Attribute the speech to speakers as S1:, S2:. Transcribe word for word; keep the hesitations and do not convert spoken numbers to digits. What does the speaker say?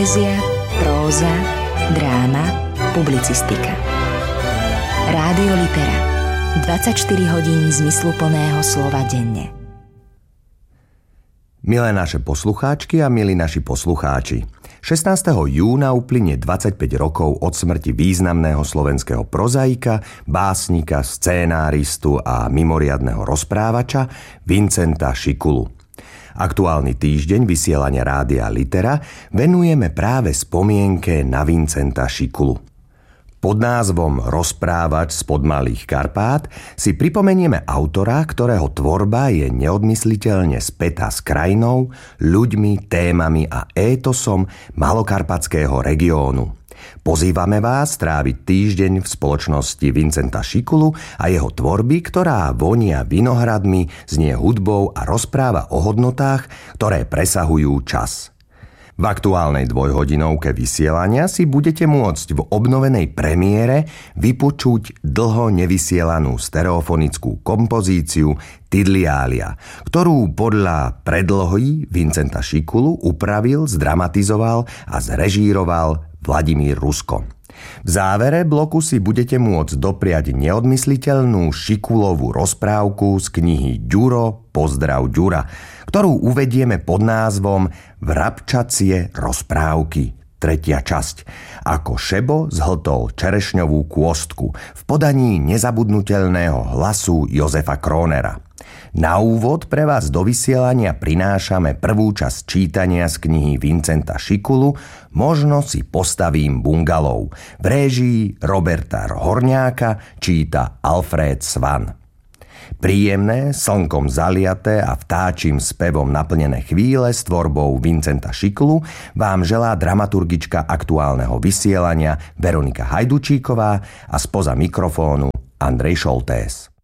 S1: Poézia, próza, dráma, publicistika. Rádio Litera. dvadsaťštyri hodín zmysluplného slova denne.
S2: Milé naše poslucháčky a milí naši poslucháči, šestnásteho júna uplynie dvadsaťpäť rokov od smrti významného slovenského prozaika, básnika, scénáristu a mimoriadneho rozprávača Vincenta Šikulu. Aktuálny týždeň vysielania Rádia Litera venujeme práve spomienke na Vincenta Šikulu. Pod názvom Rozprávač z podmalých Karpát si pripomenieme autora, ktorého tvorba je neodmysliteľne spätá s krajinou, ľuďmi, témami a étosom malokarpatského regiónu. Pozývame vás stráviť týždeň v spoločnosti Vincenta Šikulu a jeho tvorby, ktorá vonia vinohradmi, znie hudbou a rozpráva o hodnotách, ktoré presahujú čas. V aktuálnej dvojhodinovke vysielania si budete môcť v obnovenej premiére vypočuť dlho nevysielanú stereofonickú kompozíciu Tidliália, ktorú podľa predlohy Vincenta Šikulu upravil, zdramatizoval a zrežíroval Vladimír Rusko. V závere bloku si budete môcť dopriať neodmysliteľnú Šikulovú rozprávku z knihy Ďuro, pozdrav Ďura, ktorú uvedieme pod názvom Vrabčacie rozprávky, tretia časť, ako Šebo zhltol čerešňovú kôstku v podaní nezabudnutelného hlasu Jozefa Krónera. Na úvod pre vás do vysielania prinášame prvú časť čítania z knihy Vincenta Šikulu Možno si postavím bungalov. V réžii Roberta Horňáka číta Alfred Svan. Príjemné, slnkom zaliaté a vtáčim spevom naplnené chvíle s tvorbou Vincenta Šikulu vám želá dramaturgička aktuálneho vysielania Veronika Hajdučíková a spoza mikrofónu Andrej Šoltés.